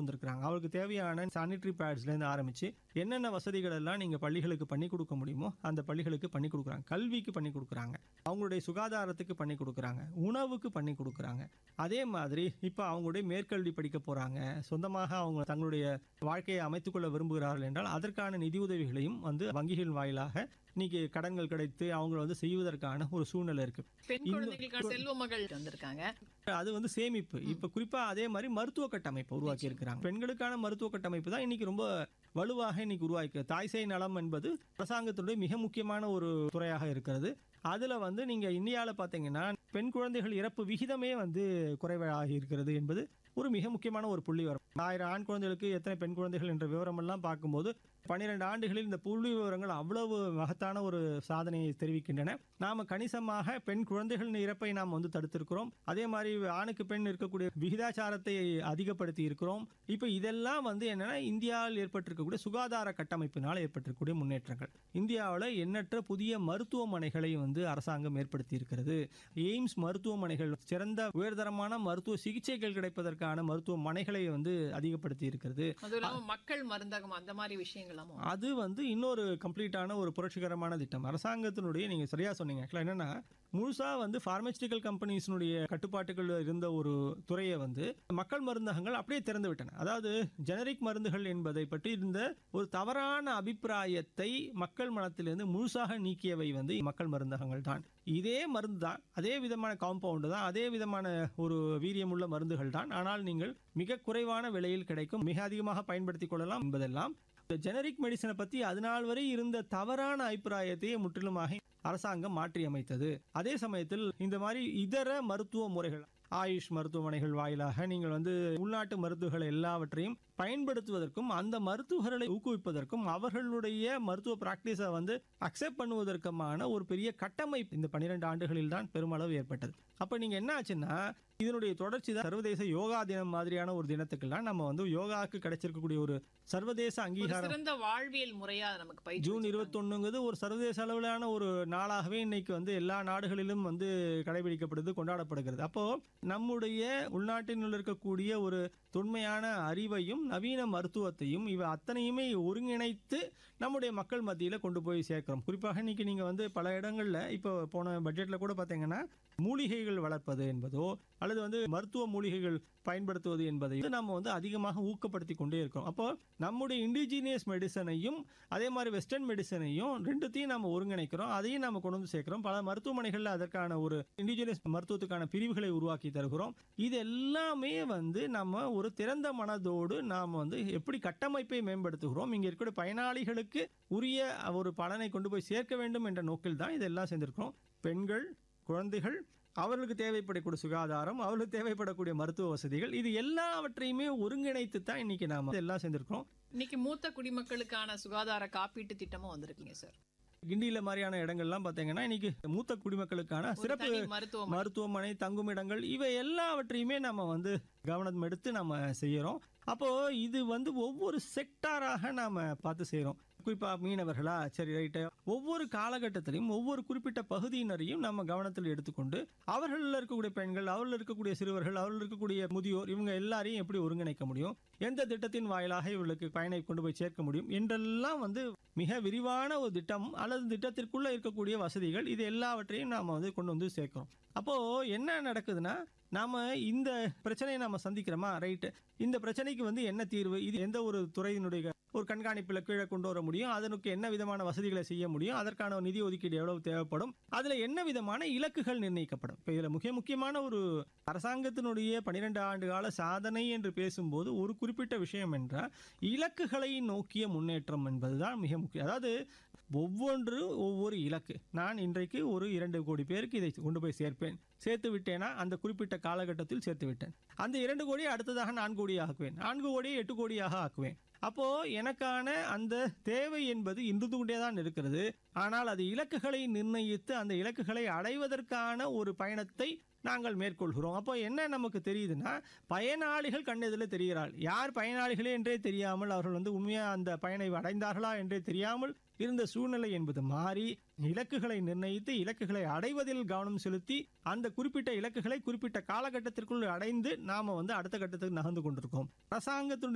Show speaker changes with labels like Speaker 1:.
Speaker 1: வந்திருக்காங்க. அவங்களுக்கு தேவையான சானிட்டரி பேட்ஸ்ல இருந்து ஆரம்பிச்சு என்னென்ன வசதிகள் எல்லாம் நீங்க பள்ளிகளுக்கு பண்ணி கொடுக்க முடியுமோ அந்த பள்ளிகளுக்கு பண்ணி கொடுக்குறாங்க. கல்விக்கு பண்ணி கொடுக்குறாங்க, அவங்களுடைய சுகாதாரத்துக்கு பண்ணி கொடுக்குறாங்க, உணவுக்கு பண்ணி கொடுக்குறாங்க. அதே மாதிரி இப்ப அவங்களுடைய மேற்கல்வி படிக்க போறாங்க, சொந்தமாக அவங்க தங்களுடைய வாழ்க்கையை அமைத்துக் கொள்ள விரும்புகிறார்கள் என்றால் அதற்கான நிதியுதவிகளையும் வங்கிகள் வாயிலாக இன்னைக்கு கடன்கள் கிடைத்து அவங்க செய்வதற்கான ஒரு சூழ்நிலை இருக்கு.
Speaker 2: பெண் குழந்தைகளுக்கான செல்வ மகள் வந்திருக்காங்க.
Speaker 1: அது சேமிப்பு. இப்ப குறிப்பா அதே மாதிரி மருத்துவ கட்டமைப்பு உருவாக்கி இருக்கிறாங்க. பெண்களுக்கான மருத்துவ கட்டமைப்பு தான் இன்னைக்கு ரொம்ப வலுவாக இன்னைக்கு உருவாக்கி. தாய் சேய் நலம் என்பது அரசாங்கத்தினுடைய மிக முக்கியமான ஒரு துறையாக இருக்கிறது. அதுல நீங்க இந்தியாவில பாத்தீங்கன்னா பெண் குழந்தைகள் இறப்பு விகிதமே குறைவாகி இருக்கிறது என்பது ஒரு மிக முக்கியமான ஒரு புள்ளி வரும். 1000 ஆண் குழந்தைகளுக்கு எத்தனை பெண் குழந்தைகள் என்ற விவரம் எல்லாம் பார்க்கும்போது 12 ஆண்டுகளில் இந்த புள்ளி விவரங்கள் அவ்வளவு மகத்தான ஒரு சாதனையை தெரிவிக்கின்றன. நாம கணிசமாக பெண் குழந்தைகளின் இறப்பை நாம் தடுத்திருக்கிறோம். அதே மாதிரி ஆணுக்கு பெண் இருக்கக்கூடிய விகிதாச்சாரத்தை அதிகப்படுத்தி இருக்கிறோம். இப்ப இதெல்லாம் என்னன்னா இந்தியாவில் ஏற்பட்டிருக்கக்கூடிய சுகாதார கட்டமைப்பினால் ஏற்பட்டிருக்கக்கூடிய முன்னேற்றங்கள். இந்தியாவில் எண்ணற்ற புதிய மருத்துவமனைகளை அரசாங்கம் ஏற்படுத்தி இருக்கிறது. எய்ம்ஸ் மருத்துவமனைகள் சிறந்த உயர்தரமான மருத்துவ சிகிச்சைகள் கிடைப்பதற்கான மருத்துவமனைகளை அதிகப்படுத்தி இருக்கிறது.
Speaker 2: மக்கள் மருந்தகம் அந்த மாதிரி விஷயங்கள்
Speaker 1: அது இன்னொரு கம்ப்ளீட்டான ஒரு புரட்சிகரமான திட்டம். அரசாங்கத்தினுடைய நீங்க சரியா சொன்னீங்க. என்னன்னா முழுசா பார்மசூட்டிக்கல் கம்பெனிஸ்னுடைய கட்டுப்பாட்டுகள் இருந்த ஒரு துறையை மக்கள் மருந்தகங்கள் அப்படியே திறந்து விட்டன. அதாவது ஜெனரிக் மருந்துகள் என்பதை பற்றி இருந்த ஒரு தவறான அபிப்பிராயத்தை மக்கள் மனத்திலிருந்து முழுசாக நீக்கியவை மக்கள் மருந்தகங்கள் தான். இதே மருந்து தான், அதே விதமான காம்பவுண்ட் தான், அதே விதமான ஒரு வீரியமுள்ள மருந்துகள் தான். ஆனால் நீங்கள் மிக குறைவான விலையில் கிடைக்கும், மிக அதிகமாக பயன்படுத்திக் கொள்ளலாம் என்பதெல்லாம் ஜெனரிக் மெடிசனை பத்தி அதனால் வரை இருந்த தவறான அபிப்பிராயத்தை முற்றிலுமாக அரசாங்கம் மாற்றி அமைத்தது. அதே சமயத்தில் இந்த மாதிரி இதர மருத்துவ முறைகள், ஆயுஷ் மருத்துவமனைகள் வாயிலாக நீங்கள் உள்நாட்டு மருத்துவர்கள் எல்லாவற்றையும் பயன்படுத்துவதற்கும் அந்த மருத்துவர்களை ஊக்குவிப்பதற்கும் அவர்களுடைய மருத்துவ பிராக்டிஸை அக்செப்ட் பண்ணுவதற்குமான ஒரு பெரிய கட்டமைப்பு இந்த 12 ஆண்டுகளில் தான் பெருமளவு ஏற்பட்டது. அப்ப நீங்க என்ன ஆச்சுன்னா இதனுடைய தொடர்ச்சி தான் சர்வதேச யோகா தினம் மாதிரியான ஒரு தினத்துக்கெல்லாம் நம்ம யோகாவுக்கு கிடைச்சிருக்கக்கூடிய ஒரு சர்வதேச அங்கீகாரம்.
Speaker 2: சிறந்த வாழ்வியல் முறையா நமக்கு
Speaker 1: ஜூன் 21 ஒரு சர்வதேச அளவிலான ஒரு நாளாகவே இன்னைக்கு எல்லா நாடுகளிலும் கடைபிடிக்கப்படுது, கொண்டாடப்படுகிறது. அப்போ நம்முடைய உள்நாட்டில் இருக்கக்கூடிய ஒரு தொன்மையான அறிவையும் நவீன மருத்துவத்தையும் இவை அத்தனையுமே ஒருங்கிணைத்து நம்முடைய மக்கள் மத்தியில கொண்டு போய் சேர்க்கிறோம். குறிப்பாக இன்னைக்கு நீங்க பல இடங்கள்ல இப்போ போன பட்ஜெட்ல கூட பாத்தீங்கன்னா மூலிகைகள் வளர்ப்பது என்பதோ அல்லது மருத்துவ மூலிகைகள் பயன்படுத்துவது என்பதை நம்ம அதிகமாக ஊக்கப்படுத்தி கொண்டே இருக்கோம். அப்போ நம்முடைய இண்டிஜினியஸ் மெடிசனையும் அதே மாதிரி வெஸ்டர்ன் மெடிசனையும் ரெண்டுத்தையும் நம்ம ஒருங்கிணைக்கிறோம், அதையும் நம்ம கொண்டு சேர்க்கிறோம். பல மருத்துவமனைகள்ல அதற்கான ஒரு இண்டிஜினியஸ் மருத்துவத்துக்கான பிரிவுகளை உருவாக்கி தருகிறோம். இது எல்லாமே நம்ம ஒரு திறந்த மனதோடு நாம எப்படி கட்டமைப்பை மேம்படுத்துகிறோம், இங்க இருக்கிற பயனாளிகளுக்கு உரிய ஒரு பலனை கொண்டு போய் சேர்க்க வேண்டும் என்ற நோக்கில் தான் இதெல்லாம் செஞ்சிருக்கிறோம். பெண்கள், குழந்தைகள், அவர்களுக்கு தேவைப்படக்கூடிய சுகாதாரம், அவர்களுக்கு தேவைப்படக்கூடிய மருத்துவ வசதிகள், இது எல்லாவற்றையுமே ஒருங்கிணைத்து தான் இன்னைக்கு நாம எல்லாம் செஞ்சிருக்கிறோம்.
Speaker 2: இன்னைக்கு மூத்த குடிமக்களுக்கான சுகாதார காப்பீட்டு திட்டமும் வந்திருக்கீங்க சார்.
Speaker 1: கிண்டியில மாதிரியான இடங்கள்லாம் பாத்தீங்கன்னா இன்னைக்கு மூத்த குடிமக்களுக்கான சிறப்பு மருத்துவமனை, தங்குமிடங்கள், இவை எல்லாவற்றையுமே நம்ம கவனம் எடுத்து நம்ம செய்யறோம். அப்போ இது ஒவ்வொரு செக்டாராக நாம பார்த்து செய்யறோம். குறிப்பா மீனவர்களா, சரி ரைட்டு, ஒவ்வொரு காலகட்டத்திலையும் ஒவ்வொரு குறிப்பிட்ட பகுதியினரையும் நம்ம கவனத்தில் எடுத்துக்கொண்டு அவர்கள் இருக்கக்கூடிய பெண்கள், அவர்கள் இருக்கக்கூடிய சிறுவர்கள், அவர்கள் இருக்கக்கூடிய முதியோர், இவங்க எல்லாரையும் எப்படி ஒருங்கிணைக்க முடியும், எந்த திட்டத்தின் வாயிலாக இவர்களுக்கு பயனை கொண்டு போய் சேர்க்க முடியும் என்றெல்லாம் மிக விரிவான ஒரு திட்டம் அல்லது திட்டத்திற்குள்ள இருக்கக்கூடிய வசதிகள், இது எல்லாவற்றையும் நாம கொண்டு சேர்க்கிறோம். அப்போ என்ன நடக்குதுன்னா நாம இந்த பிரச்சனையை நாம சந்திக்கிறோமா, ரைட்டு, இந்த பிரச்சனைக்கு என்ன தீர்வு, இது எந்த ஒரு துறையினுடைய ஒரு கண்காணிப்புல கீழே கொண்டு வர முடியும், அதற்கு என்ன விதமான வசதிகளை செய்ய முடியும், அதற்கான நிதி ஒதுக்கீடு எவ்வளவு தேவைப்படும், அதுல என்ன விதமான இலக்குகள் நிர்ணயிக்கப்படும். இப்ப இதுல முக்கியமான ஒரு அரசாங்கத்தினுடைய 12 ஆண்டு கால சாதனை என்று பேசும்போது ஒரு குறிப்பிட்ட விஷயம் என்றால் இலக்குகளை நோக்கிய முன்னேற்றம் என்பதுதான் மிக முக்கியம். அதாவது ஒவ்வொரு இலக்கு, நான் இன்றைக்கு ஒரு 2 கோடி பேருக்கு இதை கொண்டு போய் சேர்த்து விட்டேனா, அந்த குறிப்பிட்ட காலகட்டத்தில் சேர்த்து விட்டேன், அந்த 2 கோடியை அடுத்ததாக 4 கோடி ஆக்குவேன், 4 கோடியை 8 கோடியாக ஆக்குவேன். அப்போ எனக்கான அந்த தேவை என்பது இருந்து கொண்டேதான் இருக்கிறது. ஆனால் அது இலக்குகளை நிர்ணயித்து அந்த இலக்குகளை அடைவதற்கான ஒரு பயணத்தை நாங்கள் மேற்கொள்கிறோம். அப்போ என்ன நமக்கு தெரியுதுன்னா, பயனாளிகள் கண்ணெதில் தெரிகிறாள். யார் பயனாளிகளே என்றே தெரியாமல் அவர்கள் உண்மையா அந்த பயனை அடைந்தார்களா என்றே தெரியாமல் இருந்த சூழ்நிலை என்பது மாறி இலக்குகளை நிர்ணயித்து இலக்குகளை அடைவதில் கவனம் செலுத்தி அந்த குறிப்பிட்ட இலக்குகளை குறிப்பிட்ட காலகட்டத்திற்குள் அடைந்து நாம அடுத்த கட்டத்துக்கு நகர்ந்து கொண்டிருக்கோம். அரசாங்கத்தினுடைய